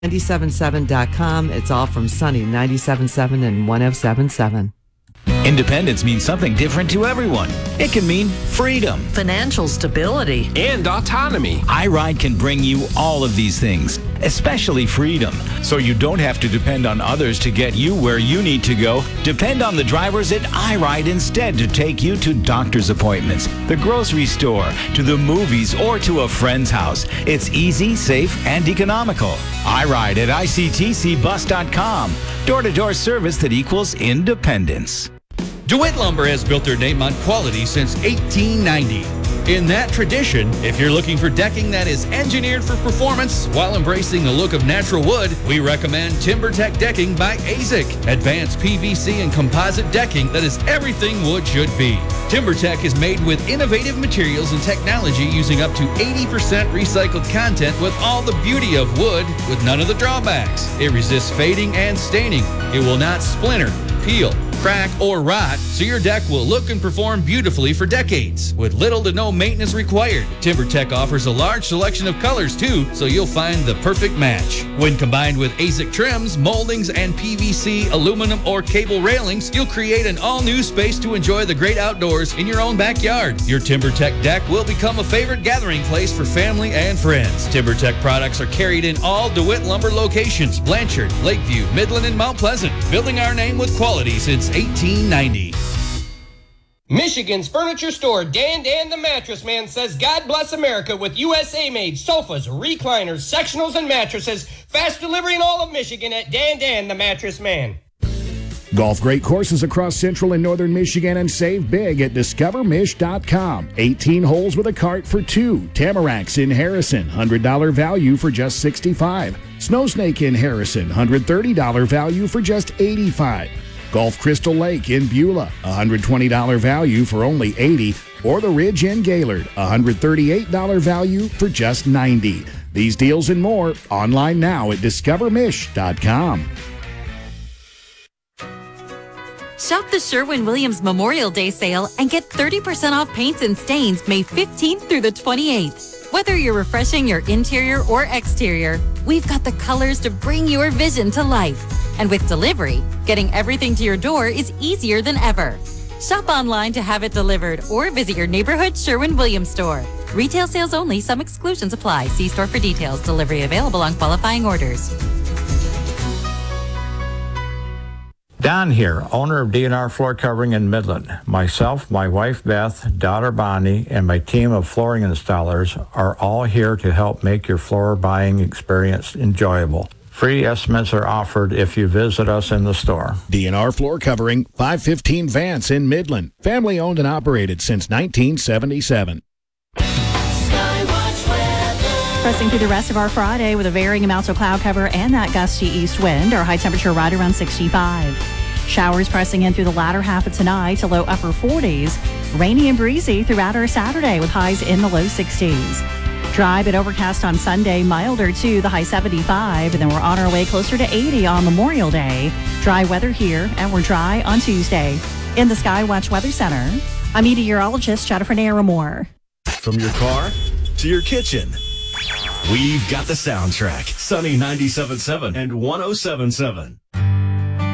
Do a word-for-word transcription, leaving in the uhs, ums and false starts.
nine seven seven dot com. It's all from Sunny ninety-seven point seven and one oh seven point seven. Independence means something different to everyone. It can mean freedom, financial stability, and autonomy. iRide can bring you all of these things, especially freedom, so you don't have to depend on others to get you where you need to go. Depend on the drivers at iRide instead to take you to doctor's appointments, the grocery store, to the movies, or to a friend's house. It's easy, safe, and economical. iRide at I C T C bus dot com. Door-to-door service that equals independence. DeWitt Lumber has built their name on quality since eighteen ninety. In that tradition, if you're looking for decking that is engineered for performance while embracing the look of natural wood, we recommend TimberTech Decking by A Z I C. Advanced P V C and composite decking that is everything wood should be. TimberTech is made with innovative materials and technology using up to eighty percent recycled content with all the beauty of wood with none of the drawbacks. It resists fading and staining. It will not splinter, peel, crack, or rot, so your deck will look and perform beautifully for decades with little to no maintenance required. TimberTech offers a large selection of colors too, so you'll find the perfect match. When combined with A Z I C trims, moldings, and P V C, aluminum, or cable railings, you'll create an all-new space to enjoy the great outdoors in your own backyard. Your TimberTech deck will become a favorite gathering place for family and friends. TimberTech products are carried in all DeWitt Lumber locations: Blanchard, Lakeview, Midland, and Mount Pleasant, building our name with quality since eighteen ninety. Michigan's furniture store, Dan Dan the Mattress Man, says God bless America with U S A-made sofas, recliners, sectionals, and mattresses. Fast delivery in all of Michigan at Dan Dan the Mattress Man. Golf great courses across central and northern Michigan, and save big at discover mich dot com. eighteen holes with a cart for two. Tamaracks in Harrison, one hundred dollars value for just sixty-five dollars. Snowsnake in Harrison, one hundred thirty dollars value for just eighty-five dollars. Golf Crystal Lake in Beulah, one hundred twenty dollars value for only eighty dollars. Or the Ridge in Gaylord, one hundred thirty-eight dollars value for just ninety dollars. These deals and more online now at discover mich dot com. Shop the Sherwin-Williams Memorial Day sale and get thirty percent off paints and stains May fifteenth through the twenty-eighth. Whether you're refreshing your interior or exterior, we've got the colors to bring your vision to life. And with delivery, getting everything to your door is easier than ever. Shop online to have it delivered or visit your neighborhood Sherwin-Williams store. Retail sales only. Some exclusions apply. See store for details. Delivery available on qualifying orders. Don here, owner of D and R Floor Covering in Midland. Myself, my wife Beth, daughter Bonnie, and my team of flooring installers are all here to help make your floor buying experience enjoyable. Free estimates are offered if you visit us in the store. D and R Floor Covering, five fifteen Vance in Midland. Family owned and operated since nineteen seventy-seven. Pressing through the rest of our Friday with a varying amounts of cloud cover and that gusty east wind. Our high temperature right around sixty-five. Showers pressing in through the latter half of tonight to low upper forties. Rainy and breezy throughout our Saturday with highs in the low sixties. Dry but overcast on Sunday, milder to the high seventy-five. And then we're on our way closer to eighty on Memorial Day. Dry weather here, and we're dry on Tuesday. In the Skywatch Weather Center, I'm meteorologist Jennifer Naramore. From your car to your kitchen, we've got the soundtrack. Sunny ninety-seven point seven and one oh seven point seven.